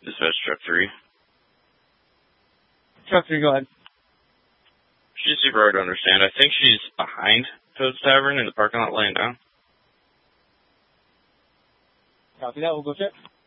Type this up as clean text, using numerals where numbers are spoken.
Dispatch truck 3. Truck 3, go ahead. She's super hard to understand. I think she's behind Toad's Tavern in the parking lot laying down. Copy that, we'll go check.